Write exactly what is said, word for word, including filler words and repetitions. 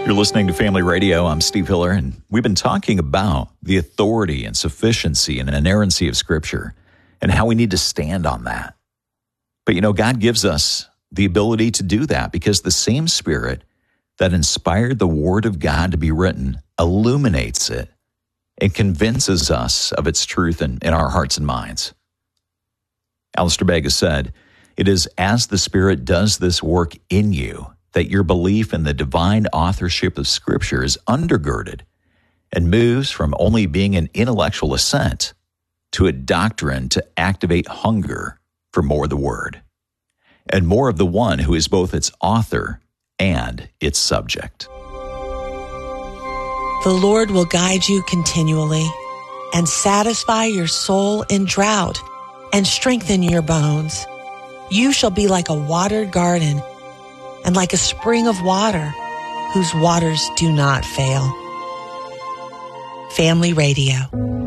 You're listening to Family Radio. I'm Steve Hiller, and we've been talking about the authority and sufficiency and inerrancy of Scripture and how we need to stand on that. But, you know, God gives us the ability to do that because the same Spirit that inspired the Word of God to be written illuminates it and convinces us of its truth in, in our hearts and minds. Alistair Begg has said, "It is as the Spirit does this work in you that your belief in the divine authorship of Scripture is undergirded and moves from only being an intellectual assent to a doctrine to activate hunger for more of the Word, and more of the one who is both its author and its subject." The Lord will guide you continually and satisfy your soul in drought and strengthen your bones. You shall be like a watered garden and like a spring of water whose waters do not fail. Family Radio.